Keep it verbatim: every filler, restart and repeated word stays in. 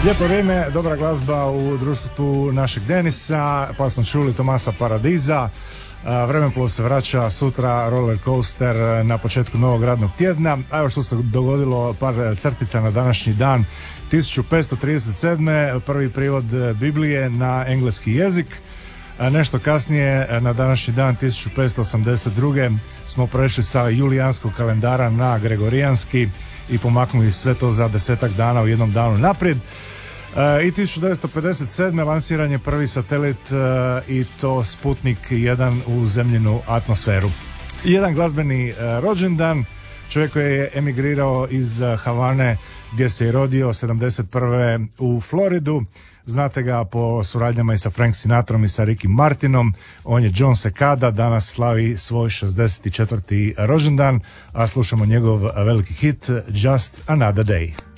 Lijepo vrijeme, dobra glazba u društvu našeg Denisa, pa smo čuli Tomasa Paradiza. Vremeplov se vraća sutra, roller coaster na početku novog radnog tjedna. A evo što se dogodilo, par crtica na današnji dan. tisuću petsto trideset sedme prvi prijevod Biblije na engleski jezik. Nešto kasnije, na današnji dan tisuću petsto osamdeset druge smo prešli sa julijanskog kalendara na gregorijanski i pomaknuli sve to za desetak dana u jednom danu naprijed. I tisuću devetsto pedeset sedme lansiran je prvi satelit i to Sputnik jedan u zemljinu atmosferu. Jedan glazbeni rođendan, čovjek koji je emigrirao iz Havane gdje se je rodio sedamdeset prve u Floridu. Znate ga po suradnjama i sa Frank Sinatrom i sa Ricky Martinom. On je John Secada, danas slavi svoj šezdeset četvrti rođendan, a slušamo njegov veliki hit Just Another Day.